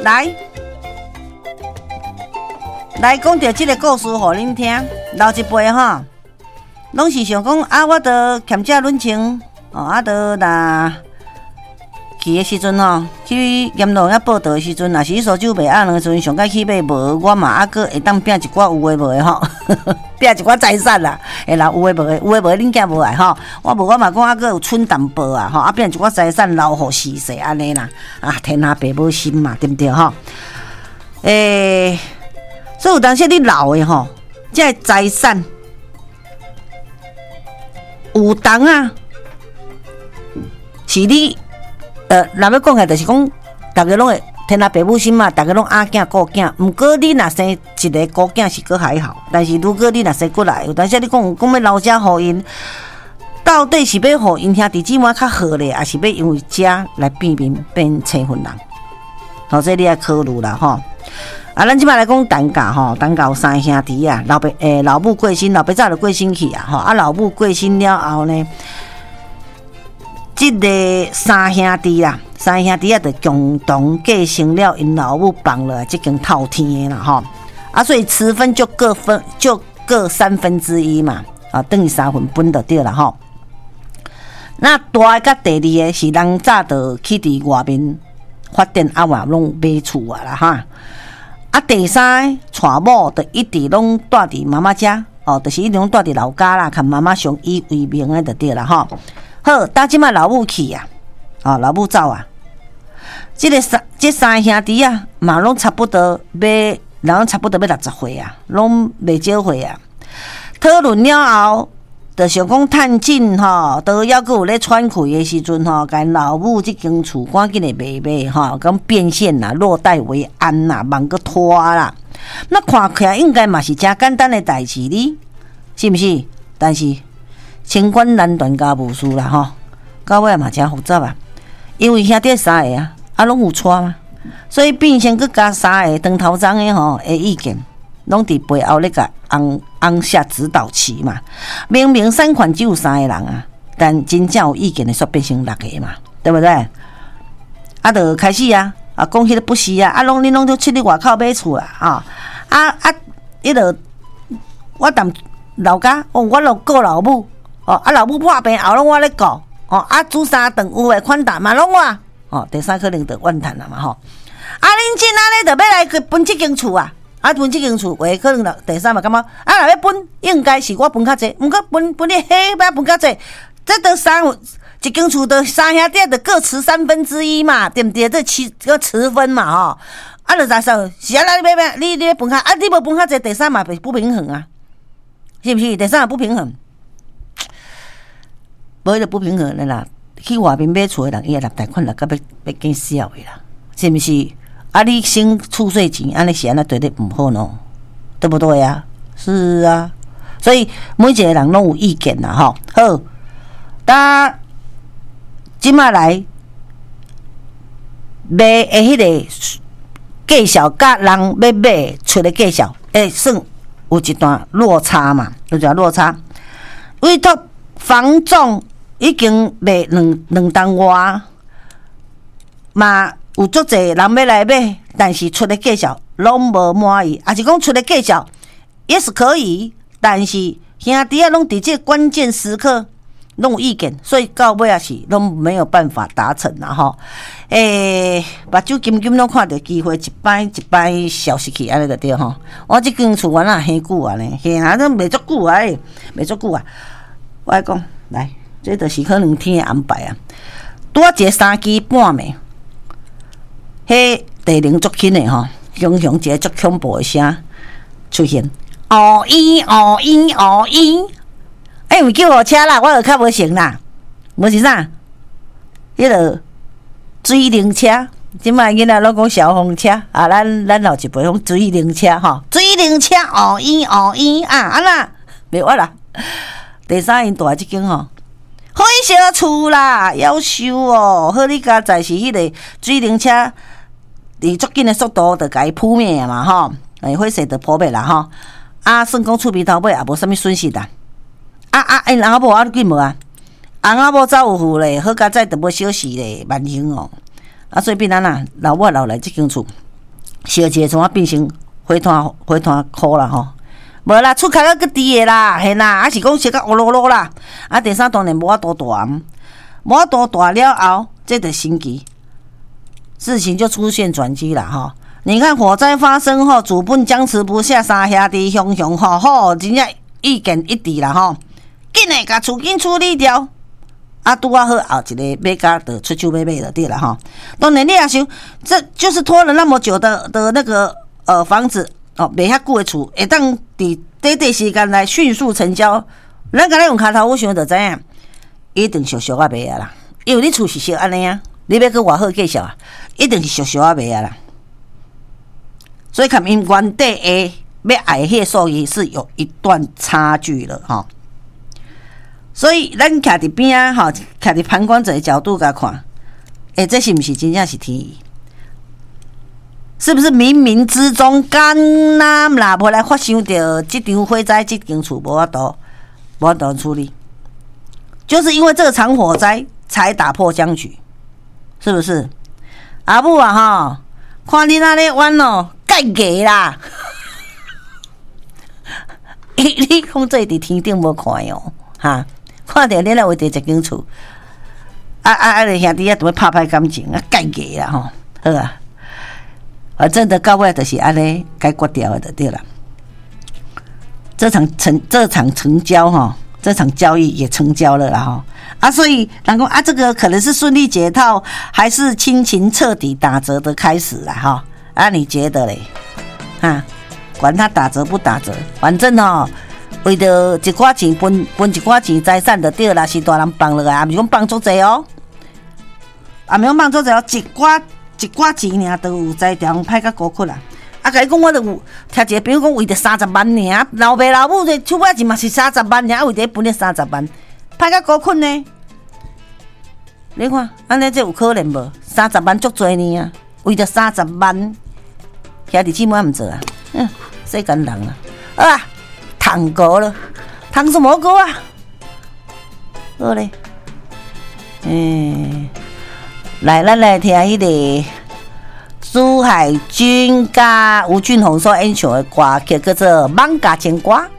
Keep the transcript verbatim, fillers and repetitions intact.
来，来讲到这个故事，互恁听。老一辈哈，拢是想讲啊，我得欠这人情哦，啊得若去的时阵吼，去阎罗遐报道的时阵，若是烧酒卖啊，两个阵上该去买无，我嘛啊个会当拼一寡有诶无诶吼，拼一寡财产啦。诶啦，有诶无诶，有诶无诶，恁囝无来吼，我无我嘛讲啊个有剩淡薄啊吼，啊拼一寡财产留互世世安尼啦，啊天下爸母心嘛，对不对吼？诶，所以有当时你老诶吼，这财产有当啊，是你。呃，若要讲诶，就是讲，大家拢会天下爸母心嘛，大家拢阿囝顾囝。毋过你若生一个顾囝是搁还好，但是如果你若生过来，有当时你讲讲要留遮互因，到底是要互因兄弟姊妹较好咧，还是要因为遮来变面变青分人？好，这你要考虑啦吼。啊，咱即摆来讲单价吼，单价有三兄弟啊，老爸诶、欸、老母过身，老爸早就过身去啊吼，啊老母过身了后呢？即个三兄弟啦，三兄弟啊，就共同继承了因老母放了即间透天的啦吼，啊，所以持分就各分就各三分之一嘛，啊，等于三分分就对了吼。那大个甲第二个是人早就去伫外面发展啊嘛，拢买厝啊啦哈。啊，第三个娶某就一直拢住伫妈妈家，哦，就是一直拢住伫老家啦，看妈妈上以为名的就对了吼。好，打即摆老母去啊，哦，老母走啊，即、这个三即三兄弟啊，嘛拢差不多要，人差不多要六十岁啊，拢袂少岁啊。讨论了后，就想讲趁紧吼，都还阁有咧喘气的时阵吼，甲老母即间厝赶紧的卖卖吼，咁变现啦，落袋为安啦，茫阁拖啦。那看起来应该嘛是真简单的代志哩，是毋是？但是清官难断家务事啦吼，到尾嘛真复杂啊。因为兄弟三个啊，啊拢有娶嘛，所以变成佫加三个当头章的吼的意见，拢伫背后咧甲按按下指导棋嘛。明明三款只有三个人啊，但真正有意见的却变成六个嘛，对不对？啊，就开始啊，啊讲迄个不是啊，啊拢恁拢都出去外口买厝啦，啊啊啊，迄个我踮老家，哦，我著顾老母。哦，啊，老母破病后拢我咧顾，哦，啊，煮三顿有诶款待嘛拢我，哦，第三可能就怨叹啦嘛吼。啊，恁真安尼就要来去分即间厝啊，啊，分即间厝，话可能第三嘛感觉，啊，若要分，应该是我分较济，毋过分分你迄要分较济，这得三一间厝的三兄弟的各持三分之一嘛，对不对？这七个持分嘛吼，啊，就咋说？是啊，那你要你你要分较，啊，你无分较济，第三嘛不平衡啊，是不是？第三嘛不平衡。无迄个不平衡的啦，去外面买厝的人，伊也立贷款立到要要见笑的啦，是毋是？啊，你先储税钱，安尼是安尼对你唔好喏，对不对啊？是啊，所以每一个人拢有意见啦，吼。好，当即马来卖的迄个价销，甲人要买出的价销，会算有一段落差嘛，有一段落差，委托房仲。已经卖两两单外，嘛有足侪人要来买，但是出的价销拢无满意，还是讲出的价销也是可以，但是兄弟啊拢伫这关键时刻拢有意见，所以到尾也是拢没有办法达成啦吼。诶、欸，目睭金金拢看到机会，一摆一摆消失去，安尼就对吼。我即间厝原来很久啊呢，嘿啊，都卖足久啊，卖足久啊。我来讲来。这就是可能天的安排啊！拄啊一个三更半暝，迄地铃足轻的吼，雄雄一个足恐怖的声出现，哦咦哦咦哦咦，哎，毋叫我车啦，我就较无成啦，无是啥？迄个水灵车，即摆囡仔拢讲消防车啊，咱咱老一辈讲水灵车吼，水灵车哦咦哦咦啊，安那袂我啦。第三因大即间吼。好小厝啦，夭寿哦！好你家在是迄个水灵车，以足紧的速度就甲伊扑灭嘛吼，诶，火势就扑灭啦吼。啊，算讲厝边头尾也无啥物损失啦。啊啊，因翁仔某啊紧无啊？翁仔某走有富咧，好佳哉就无小事咧，万幸哦。啊，所以变咱啊，老我留来即间厝， 烧一个怎变成火炭火炭箍啦吼。无啦，出壳个低的啦，嘿啦，还是讲烧甲乌噜噜啦。啊，第三当然无法度大，无法度大了后，这就神奇，事情就出现转机啦哈。你看火灾发生后，主本僵持不下，三兄弟雄雄吼吼，真正意见一致啦吼，紧诶，甲厝紧处理掉。啊，拄啊好，后一个买家的出手买买就对了哈。当然你也想，这就是拖了那么久的的那个呃房子。哦，卖遐久的厝，会当伫短短时间内迅速成交。咱敢若用骹头，我想就知影，一定俗俗啊卖啊啦。因为你厝是俗安尼啊，你要去偌好介绍啊，一定是俗俗啊卖啊啦。所以，看因原底的要爱迄个数字是有一段差距了哈。所以，咱徛伫边啊，哈，徛伫旁观者的角度甲看，诶、欸，这是毋是真正是天意？是不是冥冥之中干呐啦，无来发生着这场火灾，这间厝无法度，无法度处理，就是因为这场火灾才打破僵局，是不是？阿母啊哈，看你那咧玩哦，盖价啦！你讲这伫天顶无看哦，哈，看到你来为着一间厝，啊啊啊！兄弟啊，都要拍拍感情啊，盖价啦吼，好啊。反正的到尾就是安尼解决掉的，对了。这场成这场成交哈，这场交易也成交了啦哈啊，所以人讲啊，这个可能是顺利解套，还是亲情彻底打折的开始啦哈啊？你觉得嘞？啊，管他打折不打折，反正哦，为着一寡钱分分一寡钱财产就对啦，是大人放落来，啊，毋是讲放足济哦，啊，毋是讲放足济哦，一寡。一寡钱尔都有在中歹甲高窟啦，啊！甲你讲，我著有听一个朋友讲，为着三十万尔，老爸老母这手尾钱嘛是三十万尔，啊，为着分咧三十万，歹甲高窟呢？你看，安尼这有可能无？三十万足多呢啊！为着三十万，兄弟姊妹毋做啊？嗯，世间人啊，啊，糖果了，糖什么果啊？好嘞，嗯。来，咱来听迄个朱海军甲吴俊宏所演唱的歌曲，叫做《艋舺情歌》。